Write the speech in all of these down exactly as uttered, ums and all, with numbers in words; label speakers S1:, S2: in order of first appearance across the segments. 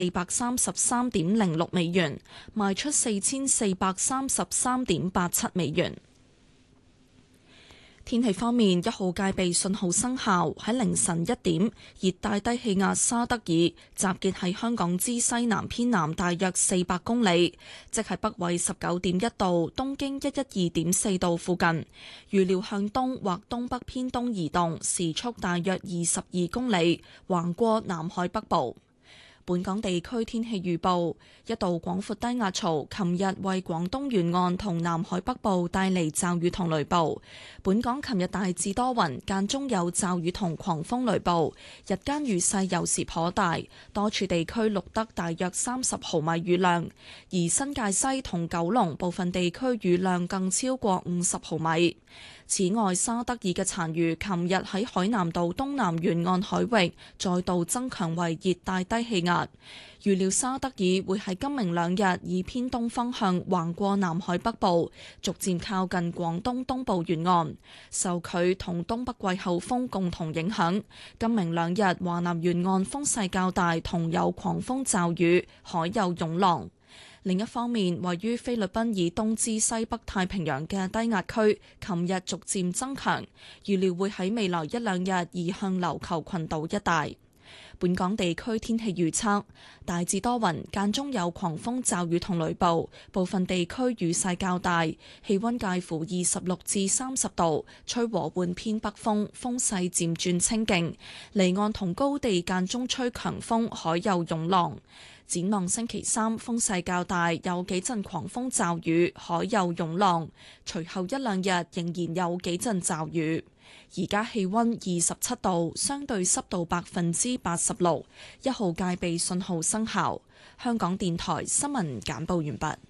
S1: 四百三十三點零六美元，賣出四千四百三十三點八七美元。天氣方面，一號戒備信號生效。喺凌晨一點，熱帶低氣壓沙德爾集結喺香港之西南偏南大約四百公里，即係北緯十九點一度、東經一一二點四度附近。預料向東或東北偏東移動，時速大約二十二公里，橫過南海北部。本港地區天氣預報，一道廣闊低壓槽琴日為廣東沿岸同南海北部帶嚟驟雨同雷暴。本港琴日大致多雲，間中有驟雨同狂風雷暴，日間雨勢有時頗大，多處地區錄得大約三十毫米雨量，而新界西同九龍部分地區雨量更超過五十毫米。此外，沙德爾嘅殘餘琴日喺海南島東南沿岸海域再度增強為熱帶低氣壓。預料沙德爾會喺今明兩日以偏東方向橫過南海北部，逐漸靠近廣東東部沿岸。受佢同東北季候風共同影響，今明兩日華南沿岸風勢較大，同有狂風驟雨，海有湧浪。另一方面，位於菲律賓以東至西北太平洋嘅低壓區，琴日逐漸增強，預料會喺未來一兩日移向琉球群島一帶。本港地區天氣預測，大致多雲，間中有狂風驟雨同雷暴，部分地區雨勢較大，氣溫介乎二十六至三十度，吹和緩偏北風，風勢漸轉清勁，離岸同高地間中吹強風，海有湧浪。展望星期三，風勢較大，有幾陣狂風驟雨，海有湧浪。隨後一兩日仍然有幾陣驟雨。而家氣溫二十七度，相對濕度百分之八十六，一號戒備信號生效。香港電台新聞簡報完畢。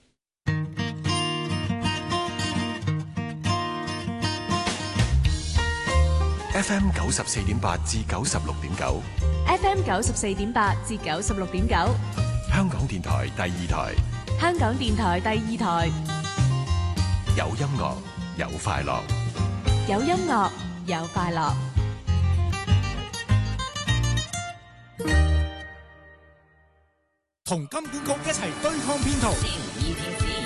S2: F M 九十四點八至九十六點九
S3: ，F M 九十四點八至九十六點九，
S2: 香港電台第二台，
S3: 香港電台第二台，
S2: 有音樂有快樂，
S3: 有音樂有快樂，
S4: 同金管局一齊對抗騙徒。